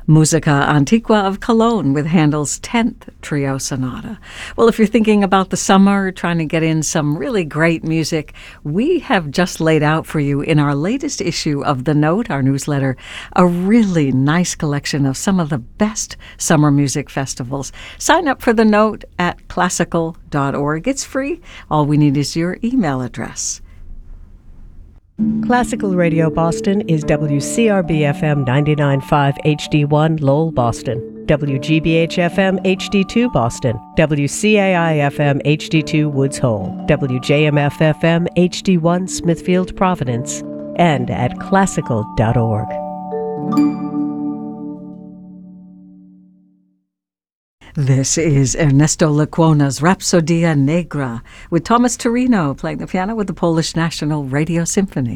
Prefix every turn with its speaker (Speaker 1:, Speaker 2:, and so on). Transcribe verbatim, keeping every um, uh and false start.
Speaker 1: Musica Antiqua of Cologne with Handel's tenth Trio Sonata. Well, if you're thinking about the summer, trying to get in some really great music, we have just laid out for you in our latest issue of The Note, our newsletter, a really nice collection of some of the best summer music festivals. Sign up for The Note at classical dot org. It's free. All we need is your email address.
Speaker 2: Classical Radio Boston is W C R B F M ninety-nine point five H D one Lowell, Boston, W G B H F M H D two Boston, W C A I F M H D two Woods Hole, W J M F F M H D one Smithfield, Providence, and at classical dot org.
Speaker 1: This is Ernesto Lecuona's Rhapsodia Negra with Thomas Torino playing the piano with the Polish National Radio Symphony.